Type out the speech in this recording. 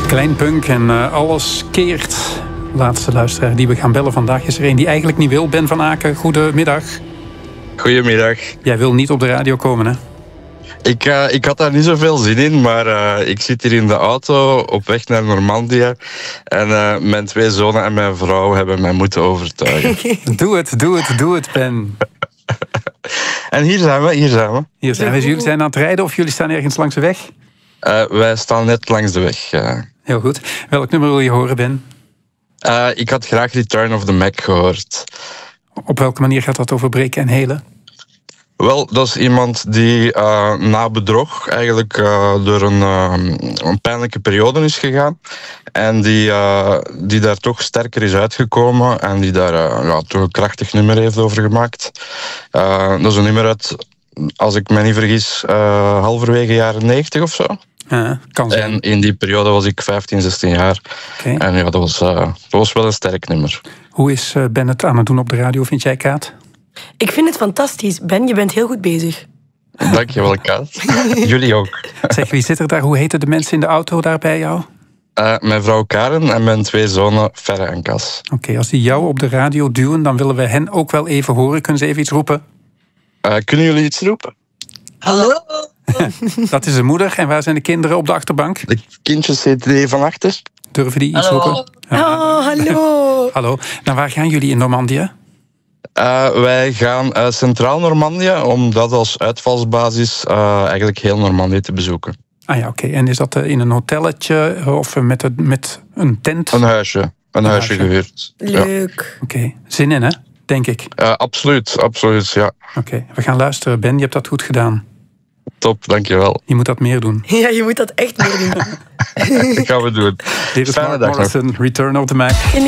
Klein Punk en alles keert. Laatste luisteraar die we gaan bellen vandaag is er een die eigenlijk niet wil. Ben van Aken, goedemiddag. Goedemiddag. Jij wil niet op de radio komen, hè? Ik had daar niet zoveel zin in, maar ik zit hier in de auto op weg naar Normandië. En mijn 2 zonen en mijn vrouw hebben mij moeten overtuigen. Doe het, Ben. En hier zijn we. Hier zijn we. Jullie zijn aan het rijden of jullie staan ergens langs de weg? Wij staan net langs de weg. Heel goed. Welk nummer wil je horen, Ben? Ik had graag Return of the Mac gehoord. Op welke manier gaat dat over breken en helen? Wel, dat is iemand die na bedrog eigenlijk door een pijnlijke periode is gegaan. En die daar toch sterker is uitgekomen en die daar toch een krachtig nummer heeft over gemaakt. Dat is een nummer uit, als ik me niet vergis, halverwege jaren 90 of zo. Kan zijn. En in die periode was ik 15, 16 jaar. Okay. En ja, dat was wel een sterk nummer. Hoe is Ben het aan het doen op de radio, vind jij, Kaat? Ik vind het fantastisch. Ben, je bent heel goed bezig. Dankjewel, Kaat. Jullie ook. Zeg, wie zit er daar? Hoe heten de mensen in de auto daar bij jou? Mijn vrouw Karen en mijn 2 zonen Ferre en Cas. Oké, als die jou op de radio duwen, dan willen we hen ook wel even horen. Kunnen ze even iets roepen? Kunnen jullie iets roepen? Hallo? Dat is de moeder. En waar zijn de kinderen op de achterbank? De kindjes zitten van achter. Durven die iets roepen? Oh, hallo. Hallo. Nou, waar gaan jullie in Normandië? Wij gaan Centraal Normandië, om dat als uitvalsbasis eigenlijk heel Normandië te bezoeken. Ah ja, oké. En is dat in een hotelletje of met een tent? Een huisje gehuurd. Leuk. Ja. Oké. Zin in, hè? Denk ik. Absoluut, ja. Oké, we gaan luisteren. Ben, je hebt dat goed gedaan. Top, dankjewel. Je moet dat meer doen. Ja, je moet dat echt meer doen. Dat gaan we doen. Dit is Fijne Mark dag nog. Morrison, Return of the Mac.